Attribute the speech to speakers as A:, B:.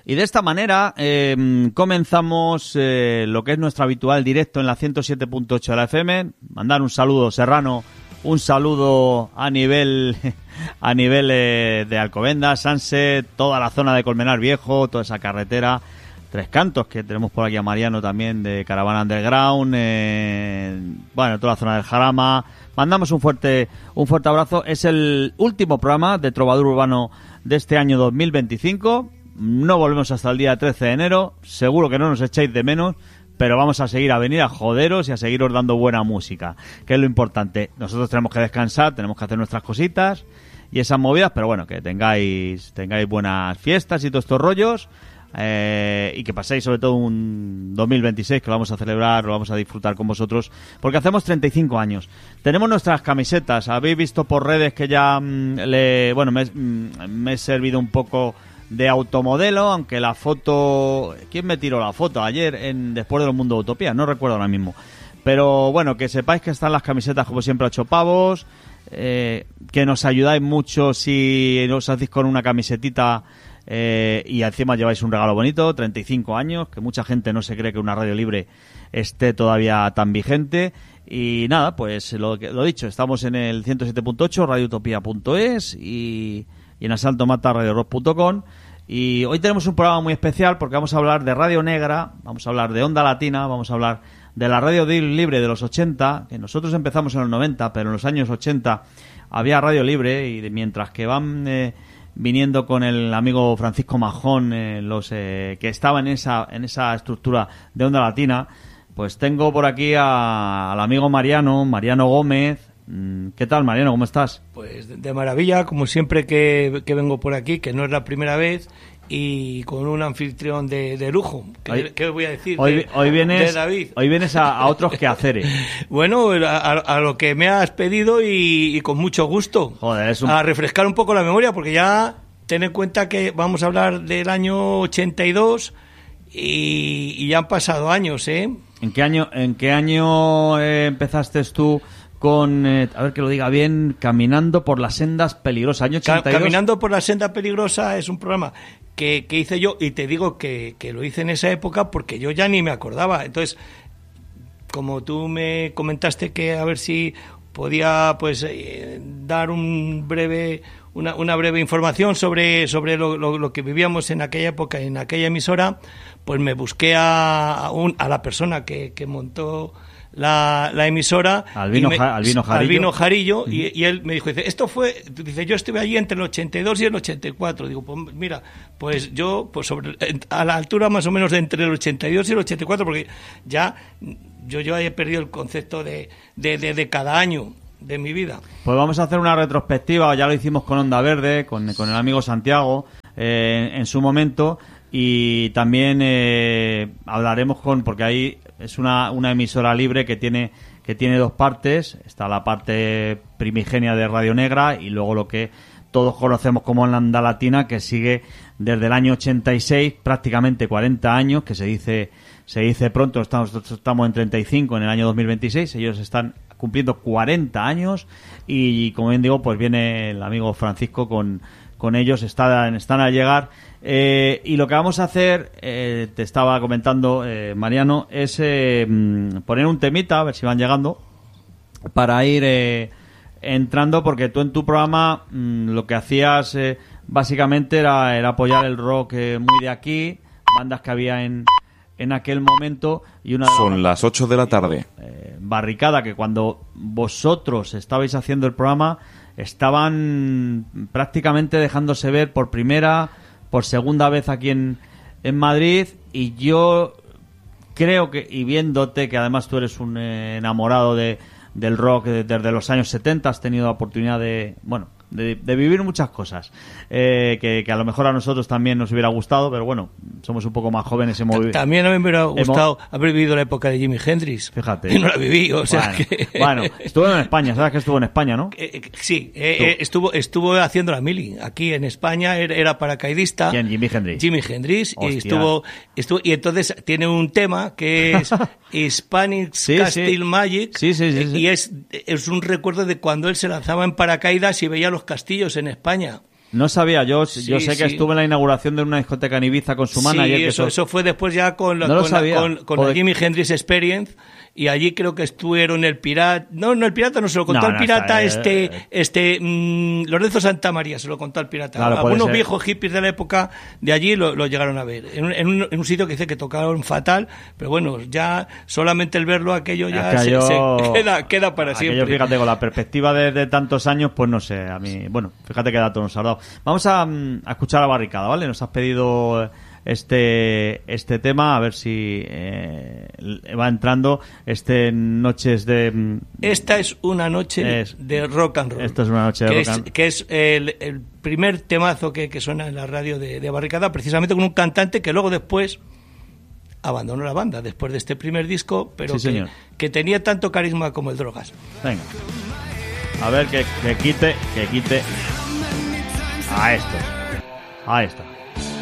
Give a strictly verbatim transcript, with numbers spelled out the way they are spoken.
A: Y de esta manera eh, comenzamos eh, lo que es nuestro habitual directo en la ciento siete punto ocho de la F M. Mandar un saludo, Serrano, un saludo a nivel a nivel eh, de Alcobendas, Sanse, toda la zona de Colmenar Viejo, toda esa carretera, Tres Cantos, que tenemos por aquí a Mariano también de Caravana Underground, eh, bueno, toda la zona del Jarama. Mandamos un fuerte un fuerte abrazo. Es el último programa de Trovador Urbano de este año dos mil veinticinco. No volvemos hasta el día trece de enero. Seguro que no nos echáis de menos, pero vamos a seguir a venir a joderos y a seguiros dando buena música, que es lo importante. Nosotros tenemos que descansar, tenemos que hacer nuestras cositas y esas movidas, pero bueno, que tengáis tengáis buenas fiestas y todos estos rollos, eh, y que paséis sobre todo un dos mil veintiséis que lo vamos a celebrar, lo vamos a disfrutar con vosotros, porque hacemos treinta y cinco años. Tenemos nuestras camisetas. Habéis visto por redes que ya mmm, le bueno me, mmm, me he servido un poco de automodelo, aunque la foto... ¿Quién me tiró la foto ayer en Después de los Mundos de Utopía? No recuerdo ahora mismo. Pero bueno, que sepáis que están las camisetas como siempre a ocho pavos, eh, que nos ayudáis mucho si os hacéis con una camisetita eh, y encima lleváis un regalo bonito, treinta y cinco años, que mucha gente no se cree que una radio libre esté todavía tan vigente. Y nada, pues lo, lo dicho, estamos en el ciento siete punto ocho, radio utopía punto es y... y en asalto mata radio rock punto com. Y hoy tenemos un programa muy especial porque vamos a hablar de Radio Negra, vamos a hablar de Onda Latina, vamos a hablar de la radio libre de los ochenta, que nosotros empezamos en los noventa, pero en los años ochenta había radio libre, y de, mientras que van eh, viniendo con el amigo Francisco Majón, eh, los eh, que estaban en esa, en esa estructura de Onda Latina, pues tengo por aquí a, al amigo Mariano, Mariano Gómez. ¿Qué tal, Mariano? ¿Cómo estás?
B: Pues de maravilla, como siempre que, que vengo por aquí, que no es la primera vez, y con un anfitrión de, de lujo. ¿Qué, ¿Qué voy a decir?
A: Hoy,
B: de,
A: hoy vienes,
B: de David.
A: Hoy vienes a, a otros quehaceres.
B: Bueno, a, a lo que me has pedido y, y con mucho gusto.
A: Joder, es un...
B: A refrescar un poco la memoria, porque ya ten en cuenta que vamos a hablar del año ochenta y dos y, y ya han pasado años, ¿eh?
A: ¿En qué año, en qué año eh, empezaste tú con, eh, a ver que lo diga bien, Caminando por las sendas peligrosas, año ochenta y dos?
B: Caminando por la senda peligrosa es un programa que, que hice yo, y te digo que, que lo hice en esa época porque yo ya ni me acordaba. Entonces, como tú me comentaste que a ver si podía pues eh, dar un breve una, una breve información sobre, sobre lo, lo, lo que vivíamos en aquella época, en aquella emisora, pues me busqué a, a, un, a la persona que, que montó La, la emisora,
A: Albino,
B: me,
A: ja, Albino Jarillo,
B: Albino Jarillo uh-huh. y, y él me dijo, dice, esto fue, dice, yo estuve allí entre el ochenta y dos y el ochenta y cuatro. Digo, pues mira, pues yo pues sobre a la altura más o menos de entre el ochenta y dos y el ochenta y cuatro, porque ya yo yo he perdido el concepto de, de, de, de cada año de mi vida.
A: Pues vamos a hacer una retrospectiva, ya lo hicimos con Onda Verde, con, con el amigo Santiago eh, en su momento, y también eh, hablaremos con, porque ahí es una, una emisora libre que tiene que tiene dos partes. Está la parte primigenia de Radio Negra y luego lo que todos conocemos como la Onda Latina, que sigue desde el año ochenta y seis, prácticamente cuarenta años, que se dice se dice pronto. Estamos, estamos en treinta y cinco en el año dos mil veintiséis, ellos están cumpliendo cuarenta años y, como bien digo, pues viene el amigo Francisco con, con ellos, están, están a llegar. Eh, y lo que vamos a hacer, eh, te estaba comentando, eh, Mariano, es eh, poner un temita, a ver si van llegando, para ir eh, entrando, porque tú en tu programa mmm, lo que hacías eh, básicamente era, era apoyar el rock eh, muy de aquí, bandas que había en, en aquel momento. Y una
C: Son las ocho de la tarde.
A: Eh, barricada, que cuando vosotros estabais haciendo el programa estaban prácticamente dejándose ver por primera... por segunda vez aquí en, en Madrid, y yo creo que, y viéndote que además tú eres un eh, enamorado de, del rock de, desde los años setenta, has tenido la oportunidad de, bueno, de, de vivir muchas cosas eh, que, que a lo mejor a nosotros también nos hubiera gustado, pero bueno, somos un poco más jóvenes. Hemos vivido,
B: también a mí me hubiera gustado hemos, haber vivido la época de Jimi Hendrix.
A: Fíjate.
B: Y no la viví, o sea
A: bueno,
B: que...
A: Bueno, estuvo en España, ¿sabes que estuvo en España, no?
B: Eh, eh, sí, eh, eh, estuvo estuvo haciendo la mili. Aquí en España era, era paracaidista.
A: ¿Quién? Jimi Hendrix.
B: Jimi Hendrix. Y estuvo, estuvo, y entonces tiene un tema que es Hispanic
A: sí,
B: Castle
A: sí.
B: Magic.
A: Sí, sí, sí, sí.
B: Y es, es un recuerdo de cuando él se lanzaba en paracaídas y veía los castillos en España.
A: No sabía, yo,
B: Sí,
A: yo sé que
B: sí.
A: estuve en la inauguración de una discoteca en Ibiza con su manager.
B: Sí,
A: que
B: eso, eso fue después ya con la,
A: No lo
B: con la,
A: sabía.
B: con, con la
A: Joder.
B: Jimi Hendrix Experience, y allí creo que estuvieron el pirata, no, no el pirata no se lo contó
A: No,
B: el
A: no,
B: pirata,
A: está, eh,
B: este, este mmm, Lorenzo Santamaría se lo contó al pirata.
A: Claro, puede
B: Algunos
A: ser.
B: viejos hippies de la época de allí lo, lo llegaron a ver, en un, en, un, en un sitio que dice que tocaron fatal, pero bueno, ya solamente el verlo aquello ya
A: Aquello-
B: se, se queda, queda para
A: aquello,
B: siempre.
A: fíjate, con la perspectiva de, de tantos años, pues no sé, a mí, bueno, fíjate qué dato nos has dado. Vamos a, mm, a escuchar a Barricada, ¿vale? Nos has pedido este este tema, a ver si eh, va entrando este Noches de... mm,
B: Esta es una noche
A: Es-
B: de rock and roll.
A: Esto es una noche de
B: que
A: rock
B: es,
A: and-
B: que es el, el primer temazo que, que suena en la radio de, de Barricada, precisamente con un cantante que luego después abandonó la banda, después de este primer disco, pero
A: Sí,
B: que,
A: señor.
B: que tenía tanto carisma como el Drogas.
A: Venga. A ver, que, que quite, que quite... A esto. Ahí está.